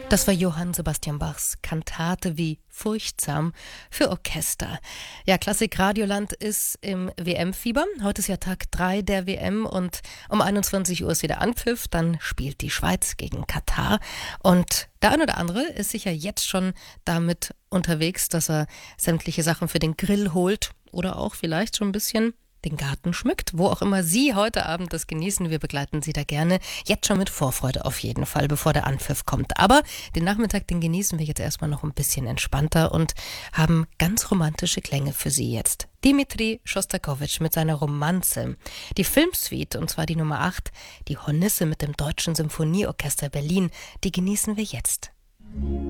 Das war Johann Sebastian Bachs Kantate wie Furchtsam für Orchester. Ja, Klassik Radioland ist im WM-Fieber. Heute ist ja Tag 3 der WM und um 21 Uhr ist wieder Anpfiff. Dann spielt die Schweiz gegen Katar. Und der ein oder andere ist sicher jetzt schon damit unterwegs, dass er sämtliche Sachen für den Grill holt oder auch vielleicht schon ein bisschen den Garten schmückt, wo auch immer Sie heute Abend das genießen. Wir begleiten Sie da gerne. Jetzt schon mit Vorfreude auf jeden Fall, bevor der Anpfiff kommt. Aber den Nachmittag, den genießen wir jetzt erstmal noch ein bisschen entspannter und haben ganz romantische Klänge für Sie jetzt. Dmitri Schostakowitsch mit seiner Romanze. Die Filmsuite, und zwar die Nummer 8, die Hornisse mit dem Deutschen Symphonieorchester Berlin, die genießen wir jetzt.